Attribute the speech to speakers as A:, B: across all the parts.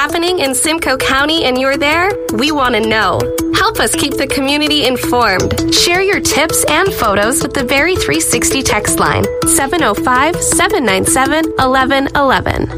A: happening in Simcoe County and you're there? We want to know. Help us keep the community informed. Share your tips and photos with the Barrie 360 text line, 705-797-1111.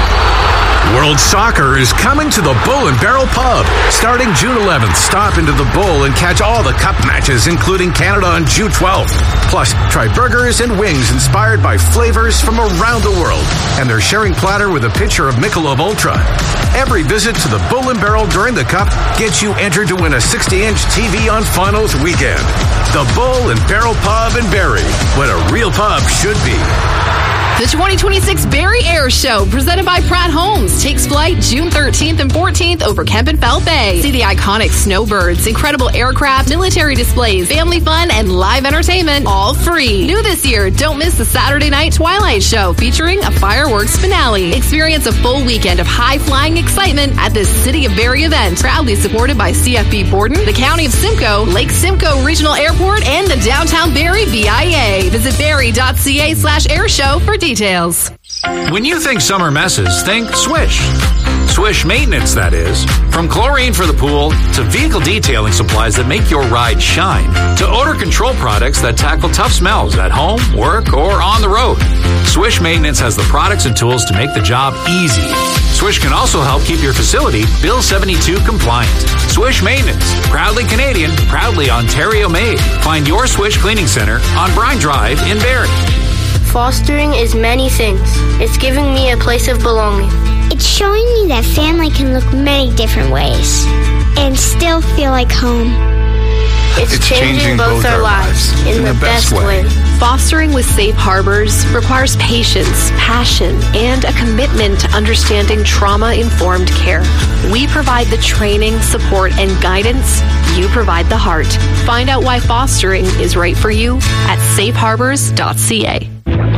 B: World Soccer is coming to the Bull and Barrel Pub. Starting June 11th, stop into the Bull and catch all the cup matches, including Canada on June 12th. Plus, try burgers and wings inspired by flavors from around the world. And their sharing platter with a pitcher of Michelob Ultra. Every visit to the Bull and Barrel during the Cup gets you entered to win a 60-inch TV on Finals weekend. The Bull and Barrel Pub in Barrie, what a real pub should be.
C: The 2026 Barrie Air Show, presented by Pratt Homes, takes flight June 13th and 14th over Kempenfelt Bay. See the iconic snowbirds, incredible aircraft, military displays, family fun, and live entertainment, all free. New this year, don't miss the Saturday night Twilight Show, featuring a fireworks finale. Experience a full weekend of high-flying excitement at this City of Barrie event, proudly supported by CFB Borden, the County of Simcoe, Lake Simcoe Regional Airport, and the Downtown Barrie VIA. Visit barrie.ca/airshow for details.
D: When you think summer messes, think Swish. Swish maintenance, that is. From chlorine for the pool, to vehicle detailing supplies that make your ride shine, to odor control products that tackle tough smells at home, work, or on the road. Swish Maintenance has the products and tools to make the job easy. Swish can also help keep your facility Bill 72 compliant. Swish Maintenance, proudly Canadian, proudly Ontario made. Find your Swish Cleaning Center on Brine Drive in Barrie.
E: Fostering is many things. It's giving me a place of belonging.
F: It's showing me that family can look many different ways and still feel like home.
E: It's changing both our lives in the best way.
C: Fostering with Safe Harbors requires patience, passion, and a commitment to understanding trauma-informed care. We provide the training, support, and guidance. You provide the heart. Find out why fostering is right for you at safeharbors.ca.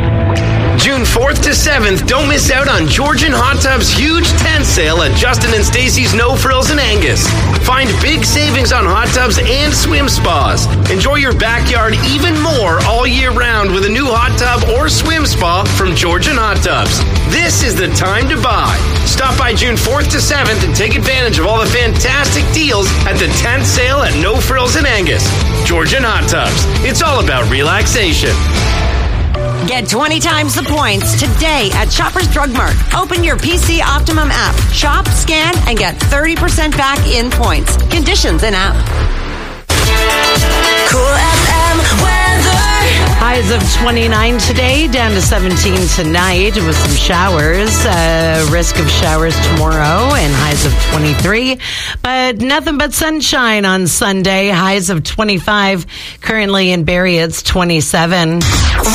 G: June 4th to 7th, don't miss out on Georgian Hot Tub's huge tent sale at Justin and Stacy's No Frills in Angus. Find big savings on hot tubs and swim spas. Enjoy your backyard even more all year round with a new hot tub or swim spa from Georgian Hot Tubs. This is the time to buy. Stop by June 4th to 7th and take advantage of all the fantastic deals at the tent sale at No Frills in Angus. Georgian Hot Tubs. It's all about relaxation.
H: Get 20 times the points today at Shoppers Drug Mart. Open your PC Optimum app. Shop, scan, and get 30% back in points. Conditions in app.
I: Cool FM weather.
J: Highs of 29 today, down to 17 tonight with some showers. Risk of showers tomorrow and highs of 23. But nothing but sunshine on Sunday. Highs of 25. Currently in Barrie, it's 27.